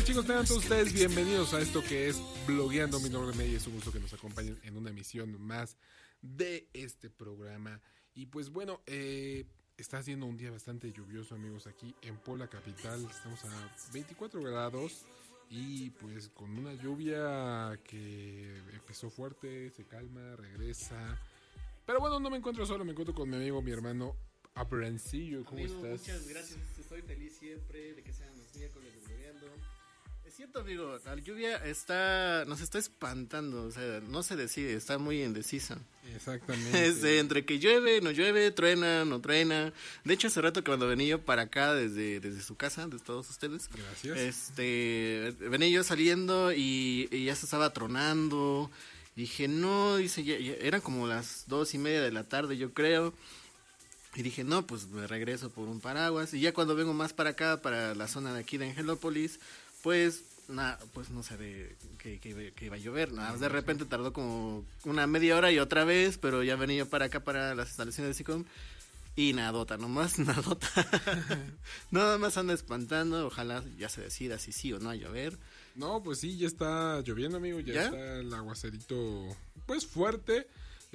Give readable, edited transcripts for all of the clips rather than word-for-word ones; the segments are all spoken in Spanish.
chicos? Tengan todos ustedes bienvenidos a esto que es Blogueando. Mi nombre es May, es un gusto que nos acompañen en una emisión más de este programa. Y pues bueno, está haciendo un día bastante lluvioso, amigos, aquí en Puebla capital. Estamos a 24 grados y pues con una lluvia que empezó fuerte, se calma, regresa. Pero bueno, no me encuentro solo, me encuentro con mi amigo, mi hermano Abrancillo. ¿Cómo estás? Muchas gracias, estoy feliz siempre de que sean los miércoles de Blogueando. Es cierto, amigo, la lluvia nos está espantando, o sea, no se decide, está muy indecisa. Exactamente. Entre que llueve, no llueve, truena, no truena. De hecho, hace rato que cuando venía yo para acá desde su casa, de todos ustedes. Gracias. Venía yo saliendo y ya se estaba tronando. Dije, no, dice, ya eran como las 2:30 de la tarde, yo creo. Y dije, no, pues me regreso por un paraguas. Y ya cuando vengo más para acá, para la zona de aquí de Angelópolis, pues no sabía que iba a llover. Nada más de repente tardó como una media hora y otra vez, pero ya venía yo para acá, para las instalaciones de SICOM. Y nadota, nomás nadota. Nada más anda espantando. Ojalá ya se decida si sí o no a llover. No, pues sí, ya está lloviendo, amigo. Ya está el aguacerito, pues fuerte.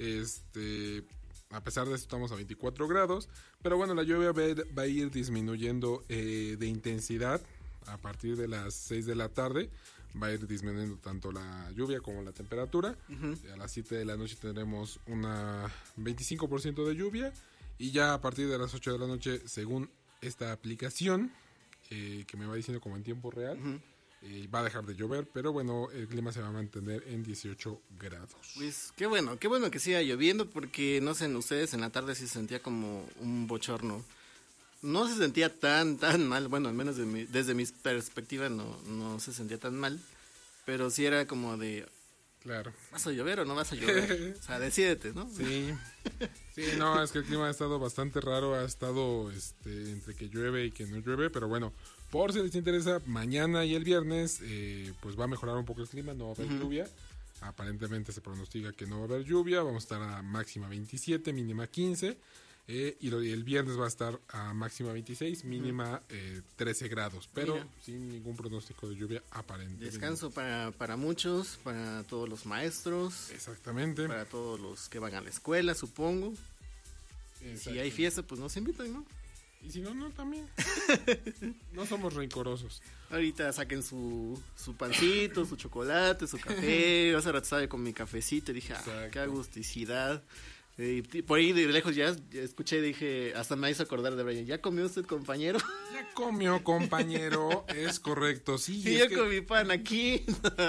A pesar de eso estamos a 24 grados. Pero bueno, la lluvia va a ir disminuyendo de intensidad a partir de las 6 de la tarde. Va a ir disminuyendo tanto la lluvia como la temperatura. A las 7 de la noche tendremos una 25% de lluvia. Y ya a partir de las 8 de la noche, según esta aplicación, que me va diciendo como en tiempo real, va a dejar de llover, pero bueno, el clima se va a mantener en 18 grados. Pues qué bueno que siga lloviendo, porque no sé, en ustedes en la tarde sí se sentía como un bochorno. No se sentía tan mal, bueno, al menos desde mi perspectiva no se sentía tan mal, pero sí era como de... Claro. ¿Vas a llover o no vas a llover? O sea, decídete, ¿no? Sí, no, es que el clima ha estado bastante raro, ha estado entre que llueve y que no llueve, pero bueno, por si les interesa, mañana y el viernes, pues va a mejorar un poco el clima, no va a haber lluvia. Aparentemente se pronostica que no va a haber lluvia, vamos a estar a máxima 27, mínima 15. Y el viernes va a estar a máxima 26, mínima 13 grados, pero sin ningún pronóstico de lluvia aparente. Descanso para muchos, para todos los maestros. Exactamente. Para todos los que van a la escuela, supongo. Si hay fiesta, pues nos invitan, ¿no? Y si no, no también. No somos rencorosos. Ahorita saquen su pancito, su chocolate, su café. Hace rato estaba con mi cafecito y dije, qué agusticidad. Por ahí de lejos ya escuché y dije, hasta me hizo acordar de Brian. ¿Ya comió usted, compañero? Ya comió, compañero, es correcto. Sí, y yo comí pan aquí.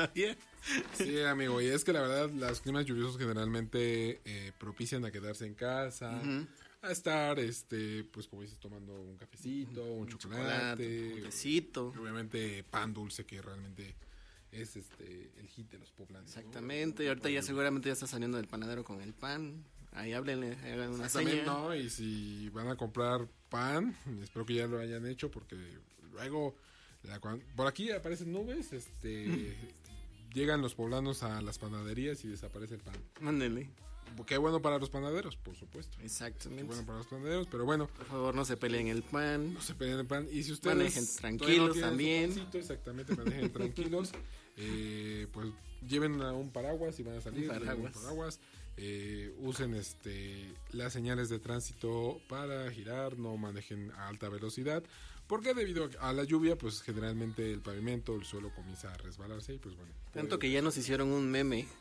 Sí, amigo, y es que la verdad los climas lluviosos generalmente propician a quedarse en casa, a estar, pues como dices, tomando un cafecito, un chocolate, un tecito. Obviamente pan dulce, que realmente es el hit de los poblanos. Exactamente, ¿no? Y ahorita ya seguramente ya está saliendo del panadero con el pan. Ahí háblenle, hagan una seña. No, y si van a comprar pan, espero que ya lo hayan hecho, porque luego por aquí aparecen nubes, llegan los poblanos a las panaderías y desaparece el pan. Mándele. Qué bueno para los panaderos, por supuesto. Exactamente. Qué bueno para los panaderos, pero bueno. Por favor, no se peleen el pan. No se peleen el pan. Y si ustedes manejen tranquilos también. Exactamente, manejen tranquilos. Pues lleven un paraguas si van a salir. Un paraguas. Usen las señales de tránsito para girar, no manejen a alta velocidad, porque debido a la lluvia, pues generalmente el pavimento, el suelo comienza a resbalarse y pues bueno. Tanto que ya nos hicieron un meme